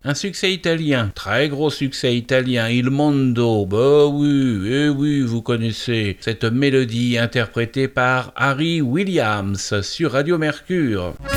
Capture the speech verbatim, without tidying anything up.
Un succès italien, très gros succès italien, Il Mondo, bah oui, eh oui, vous connaissez cette mélodie interprétée par Harry Williams sur Radio Mercure.